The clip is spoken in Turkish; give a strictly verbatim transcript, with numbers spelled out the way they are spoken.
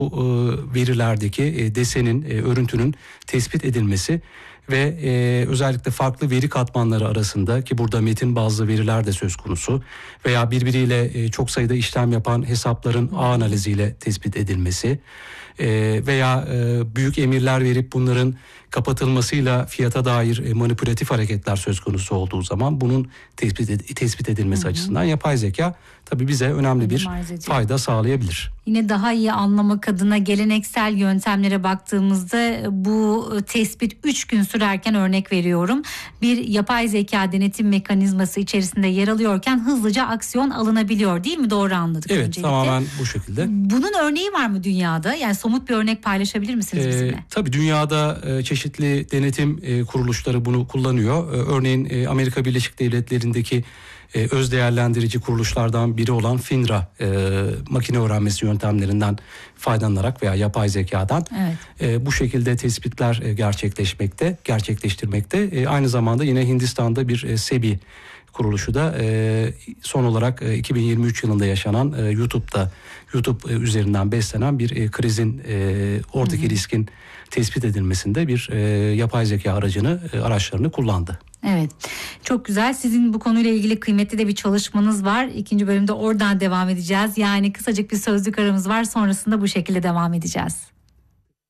bu e, verilerdeki e, desenin, e, örüntünün tespit edilmesi ve e, özellikle farklı veri katmanları arasında, ki burada metin bazlı veriler de söz konusu, veya birbiriyle e, çok sayıda işlem yapan hesapların ağ analiziyle tespit edilmesi e, veya e, büyük emirler verip bunların kapatılmasıyla fiyata dair e, manipülatif hareketler söz konusu olduğu zaman bunun tespit, ed- tespit edilmesi hı hı. açısından yapay zeka tabii bize önemli bir fayda sağlayabilir. Yine daha iyi anlamak adına geleneksel yöntemlere baktığımızda bu tespit üç gün sürerken, örnek veriyorum, bir yapay zeka denetim mekanizması içerisinde yer alıyorken hızlıca aksiyon alınabiliyor, değil mi? Doğru anladık. Evet, öncelikle. Tamamen bu şekilde. Bunun örneği var mı dünyada? Yani somut bir örnek paylaşabilir misiniz ee, bizimle? Tabii dünyada e, çeşitli denetim e, kuruluşları bunu kullanıyor. E, örneğin e, Amerika Birleşik Devletleri'ndeki e, öz değerlendirici kuruluşlardan biri olan FINRA e, makine öğrenmesi yöntemlerinden faydalanarak veya yapay zekadan evet. e, bu şekilde tespitler e, gerçekleşmekte, gerçekleştirmekte. E, aynı zamanda yine Hindistan'da bir e, SEBI kuruluşu da e, son olarak e, iki bin yirmi üç yılında yaşanan e, YouTube'da YouTube e, üzerinden beslenen bir e, krizin e, oradaki hı hı. riskin tespit edilmesinde bir e, yapay zeka aracını e, araçlarını kullandı. Evet, çok güzel. Sizin bu konuyla ilgili kıymetli de bir çalışmanız var. İkinci bölümde oradan devam edeceğiz. Yani kısacık bir sözlük aramız var. Sonrasında bu şekilde devam edeceğiz.